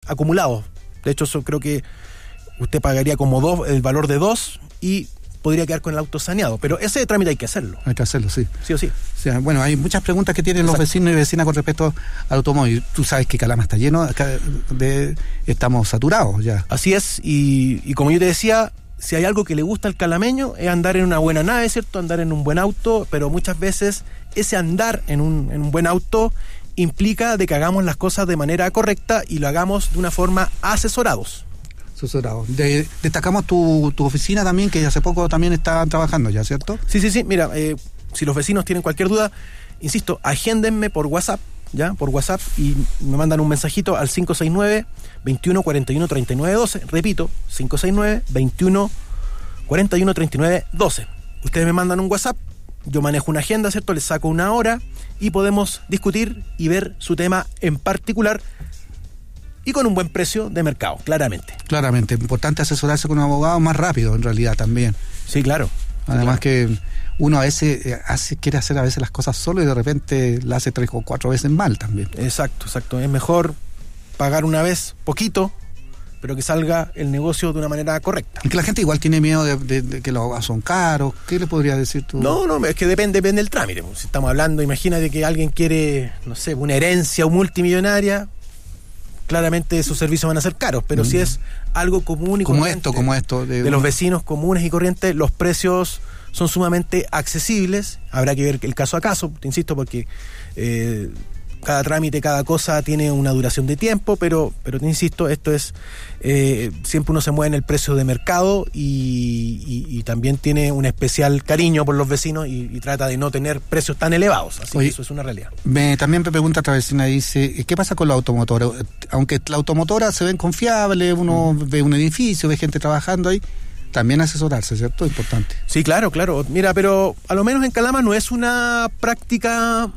acumulados. De hecho, eso creo que usted pagaría como el valor de 2 y podría quedar con el auto saneado. Pero ese trámite hay que hacerlo. Hay que hacerlo, sí. Sí o sí. O sea, bueno, hay muchas preguntas que tienen los vecinos y vecinas con respecto al automóvil. Tú sabes que Calama está lleno, estamos saturados ya. Así es, y como yo te decía, si hay algo que le gusta al calameño es andar en una buena nave, ¿cierto? Andar en un buen auto, pero muchas veces ese andar en un buen auto implica de que hagamos las cosas de manera correcta y lo hagamos de una forma asesorados. Destacamos tu oficina también, que hace poco también estaban trabajando ya, ¿cierto? Sí. Mira, si los vecinos tienen cualquier duda, insisto, agéndenme por WhatsApp, ¿ya? Por WhatsApp y me mandan un mensajito al 569-2141-3912. Repito, 569-2141-3912. Ustedes me mandan un WhatsApp, yo manejo una agenda, ¿cierto? Les saco una hora y podemos discutir y ver su tema en particular y con un buen precio de mercado, claramente. Claramente, importante asesorarse con un abogado más rápido en realidad también. Sí, claro. Además que uno a veces quiere hacer a veces las cosas solo y de repente la hace 3 o 4 veces mal también. Exacto. Es mejor pagar una vez poquito, pero que salga el negocio de una manera correcta. Y que la gente igual tiene miedo de que los abogados son caros. ¿Qué le podrías decir tú? No, es que depende del trámite. Si estamos hablando, imagínate que alguien quiere, no sé, una herencia multimillonaria, claramente esos servicios van a ser caros, pero si es algo común y corriente, como esto de los vecinos comunes y corrientes, los precios son sumamente accesibles. Habrá que ver el caso a caso, te insisto, porque cada trámite, cada cosa tiene una duración de tiempo, pero te insisto, esto es siempre uno se mueve en el precio de mercado y también tiene un especial cariño por los vecinos y trata de no tener precios tan elevados, así que eso es una realidad. También me pregunta otra vecina, dice, ¿qué pasa con la automotora? Aunque la automotora se ven confiable, uno ve un edificio, ve gente trabajando ahí, también asesorarse, ¿cierto? Importante. Sí, claro. Mira, pero a lo menos en Calama no es una práctica...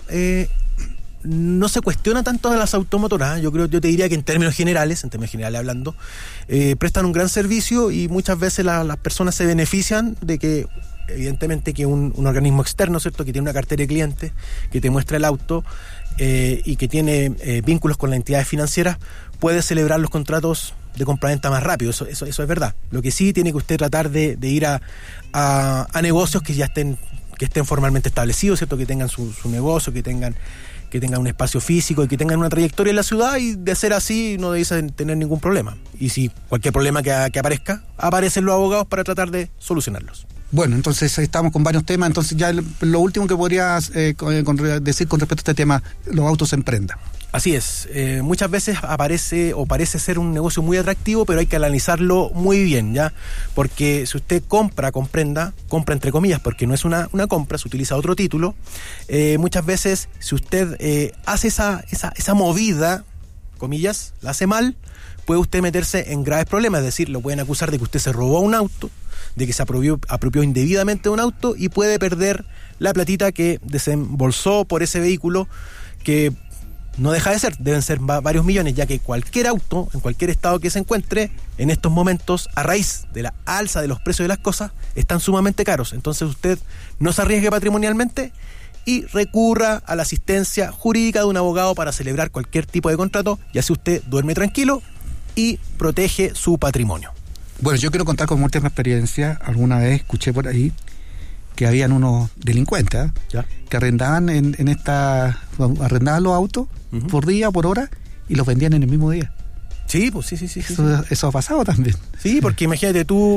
no se cuestiona tanto de las automotoras. Yo te diría que en términos generales hablando, prestan un gran servicio y muchas veces las personas se benefician de que, evidentemente, que un organismo externo, ¿cierto?, que tiene una cartera de clientes, que te muestra el auto y que tiene vínculos con las entidades financieras, puede celebrar los contratos de compraventa más rápido. Eso es verdad. Lo que sí tiene que usted tratar de ir a negocios que ya estén formalmente establecidos, ¿cierto?, que tengan su negocio, que tengan un espacio físico y que tengan una trayectoria en la ciudad, y de ser así no deben tener ningún problema. Y si cualquier problema que aparezca, aparecen los abogados para tratar de solucionarlos. Bueno, entonces estamos con varios temas. Entonces ya lo último que podrías decir con respecto a este tema, los autos en prenda. Así es, muchas veces aparece o parece ser un negocio muy atractivo, pero hay que analizarlo muy bien, ¿ya? Porque si usted compra entre comillas, porque no es una compra, se utiliza otro título, muchas veces si usted hace esa movida, comillas, la hace mal, puede usted meterse en graves problemas, es decir, lo pueden acusar de que usted se robó un auto, de que se apropió indebidamente de un auto y puede perder la platita que desembolsó por ese vehículo, que no deja de ser, deben ser varios millones, ya que cualquier auto, en cualquier estado que se encuentre, en estos momentos, a raíz de la alza de los precios de las cosas, están sumamente caros. Entonces usted no se arriesgue patrimonialmente y recurra a la asistencia jurídica de un abogado para celebrar cualquier tipo de contrato, y así usted duerme tranquilo y protege su patrimonio. Bueno, yo quiero contar con mucha experiencia. Alguna vez escuché por ahí que habían unos delincuentes que arrendaban arrendaban los autos por día, por hora, y los vendían en el mismo día. Sí, pues sí. Eso ha pasado también. Sí, porque imagínate tú,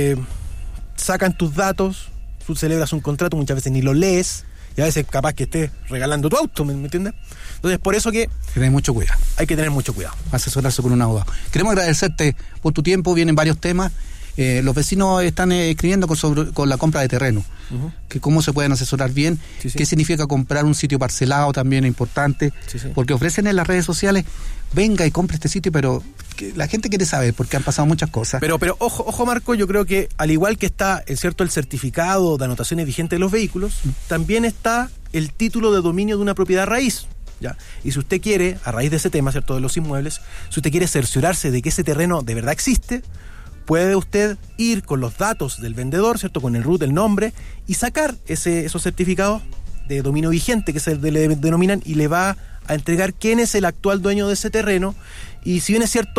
sacan tus datos, tú celebras un contrato, muchas veces ni lo lees, y a veces capaz que estés regalando tu auto, ¿me entiendes? Entonces, por eso que tener mucho cuidado. Hay que tener mucho cuidado. Asesorarse con un abogado. Queremos agradecerte por tu tiempo, vienen varios temas. Los vecinos están escribiendo con la compra de terreno, que cómo se pueden asesorar bien, qué significa comprar un sitio parcelado, también es importante, porque ofrecen en las redes sociales, venga y compre este sitio, pero que la gente quiere saber, porque han pasado muchas cosas. Pero ojo Marco, yo creo que al igual que está el certificado de anotaciones vigentes de los vehículos, también está el título de dominio de una propiedad raíz. ¿Ya? Y si usted quiere, a raíz de ese tema, ¿cierto?, de los inmuebles, si usted quiere cerciorarse de que ese terreno de verdad existe, puede usted ir con los datos del vendedor, ¿cierto?, con el RUT, el nombre, y sacar esos certificados de dominio vigente, que se le denominan, y le va a entregar quién es el actual dueño de ese terreno. Y si bien es cierto,